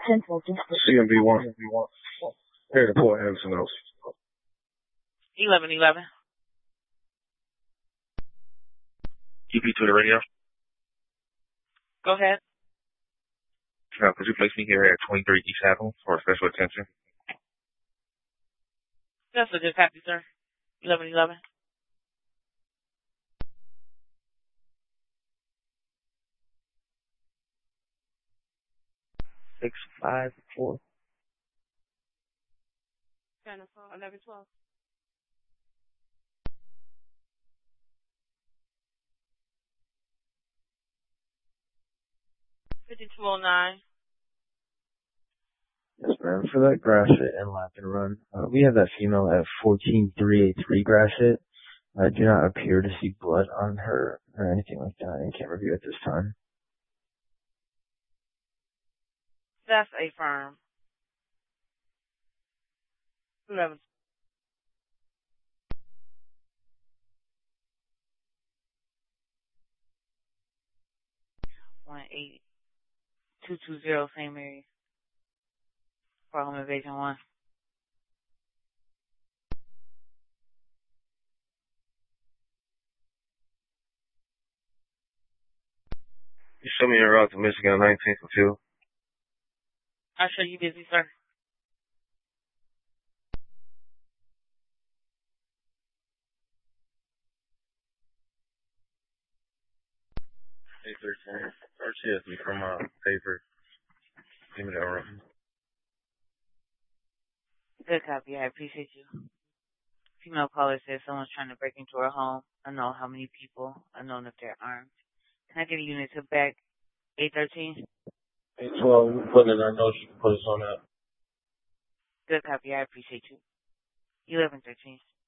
CMB1. Here to Port Anderson Oaks. 1111. GP to the radio. Go ahead. Could you place me here at 23 East Avenue for special attention? That's a good copy, sir. 1111. Six, 5, 4. 1112. 5209. Yes, ma'am. For that grass hit and lap and run, we have that female at 14383 grass hit. I do not appear to see blood on her or anything like that and can't review at this time. That's a firm. 11. 18220 St. Mary's. For home invasion 1. You show me your route to Michigan 19th and 2. I'll show you busy, sir. Hey, 13. Archie me from favorite. Give me that room. Good copy. I appreciate you. Female caller says someone's trying to break into her home. Unknown how many people. Unknown if they're armed. Can I get a unit to back 813? 812. You put it in our notes. You can put us on that. Good copy. I appreciate you. 1113.